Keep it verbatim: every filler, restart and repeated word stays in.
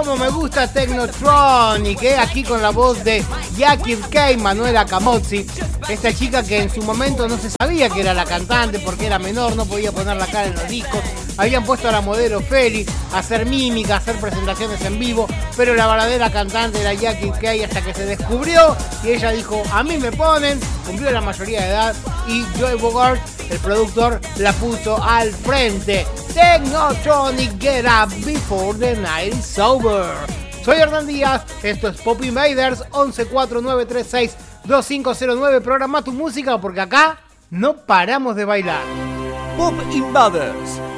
Como me gusta Technotronic, ¿eh? Aquí con la voz de Jackie Kay, Manuela Camozzi, esta chica que en su momento no se sabía que era la cantante porque era menor, no podía poner la cara en los discos. Habían puesto a la modelo Feli a hacer mímica, a hacer presentaciones en vivo, pero la verdadera cantante era Jackie Kay hasta que se descubrió y ella dijo, a mí me ponen, cumplió la mayoría de edad y Joey Bogart, el productor, la puso al frente. Technotronic, get up before the night is over. Soy Hernán Díaz, esto es Pop Invaders, once cuatro nueve tres seis dos cinco cero nueve. Programa tu música porque acá no paramos de bailar. Pop Invaders.